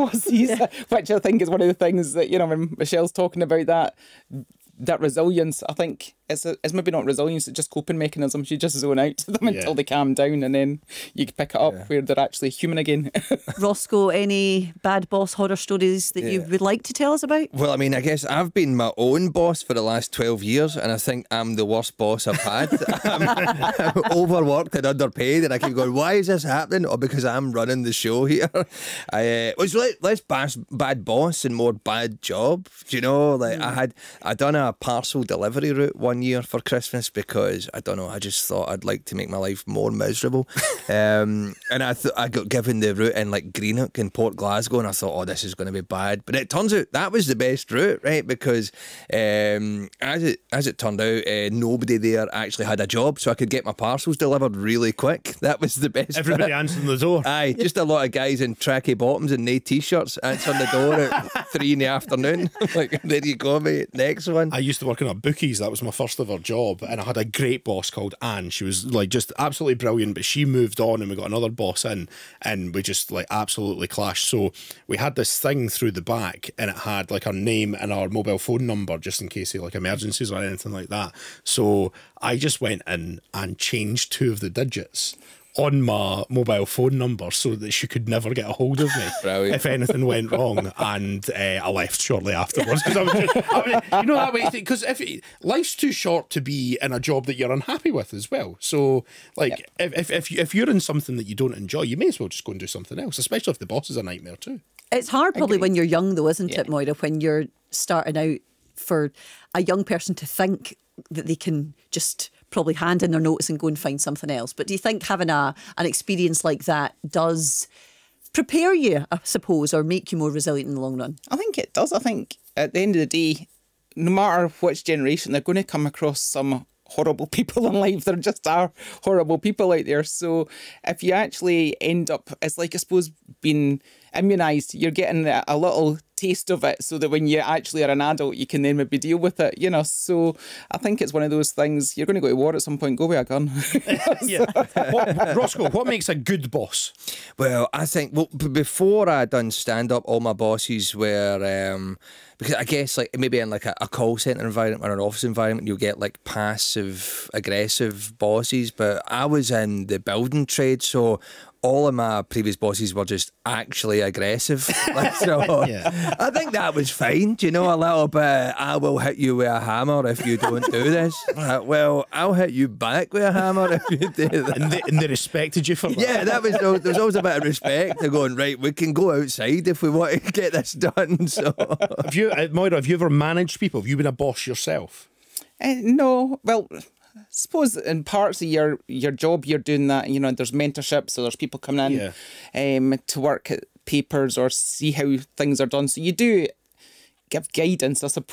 bosses, which I think is one of the things that, when Michelle's talking about that resilience, I think it's maybe not resilience, it's just coping mechanisms. You just zone out to them until they calm down, and then you pick it up where they're actually human again. Roscoe, any bad boss horror stories that you would like to tell us about? Well, I mean, I guess I've been my own boss for the last 12 years, and I think I'm the worst boss I've had. I'm overworked and underpaid, and I keep going, why is this happening? Or because I'm running the show here. It was less bad boss and more bad job. Do you know? Like I done a parcel delivery route one year for Christmas because I don't know, I just thought I'd like to make my life more miserable. And I got given the route in like Greenock in Port Glasgow, and I thought, oh, this is going to be bad. But it turns out that was the best route, right? Because as it turned out, nobody there actually had a job, so I could get my parcels delivered really quick. That was the best. Everybody answering the door. Aye, just a lot of guys in tracky bottoms and no t-shirts answering the door at 3 in the afternoon. Like, there you go, mate. Next one. I used to work in a bookies. That was my first ever job, and I had a great boss called Anne. She was like just absolutely brilliant, but she moved on and we got another boss in, and we just like absolutely clashed. So we had this thing through the back, and it had like our name and our mobile phone number just in case of like emergencies or anything like that. So I just went in and changed 2 of the digits on my mobile phone number so that she could never get a hold of me if anything went wrong, and I left shortly afterwards because that way, because life's too short to be in a job that you're unhappy with as well. So like if you're in something that you don't enjoy, you may as well just go and do something else, especially if the boss is a nightmare too. It's hard probably when you're young though, isn't it, Moira, when you're starting out, for a young person to think that they can just probably hand in their notice and go and find something else. But do you think having an experience like that does prepare you, I suppose, or make you more resilient in the long run? I think it does. I think at the end of the day, no matter which generation, they're going to come across some horrible people in life. There just are horrible people out there. So if you actually end up, it's like, I suppose, being immunised, you're getting a little taste of it so that when you actually are an adult, you can then maybe deal with it, So I think it's one of those things, you're going to go to war at some point, go with a gun. Roscoe, what makes a good boss? Well, I think, before I done stand-up, all my bosses were, because I guess like maybe in like a call centre environment or an office environment, you'll get like passive aggressive bosses, but I was in the building trade, so all of my previous bosses were just actually aggressive. So I think that was fine. Do you know, a little bit, I will hit you with a hammer if you don't do this. Well, I'll hit you back with a hammer if you do that. And they respected you for that. Yeah, there was always a bit of respect. They're going, right, we can go outside if we want to get this done. So, Moira, have you ever managed people? Have you been a boss yourself? No. Well, I suppose in parts of your job you're doing that, there's mentorship, so there's people coming in to work at papers or see how things are done. So you do give guidance, I suppose.